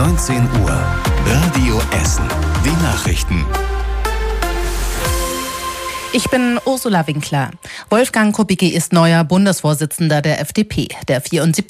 19 Uhr. Radio Essen. Die Nachrichten. Ich bin Ursula Winkler. Wolfgang Kubicki ist neuer Bundesvorsitzender der FDP. Der